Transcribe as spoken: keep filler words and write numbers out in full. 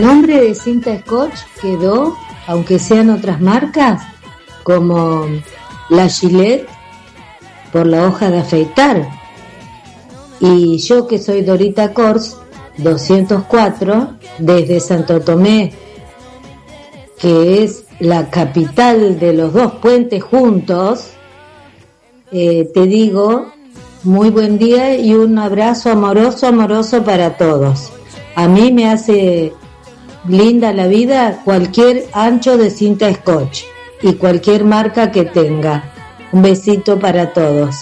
nombre de cinta Scotch quedó, aunque sean otras marcas, como la Gillette, por la hoja de afeitar. Y yo, que soy Dorita Kors, doscientos cuatro, desde Santo Tomé, que es la capital de los dos puentes juntos, eh, te digo, muy buen día y un abrazo amoroso, amoroso para todos. A mí me hace linda la vida cualquier ancho de cinta Scotch y cualquier marca que tenga. Un besito para todos.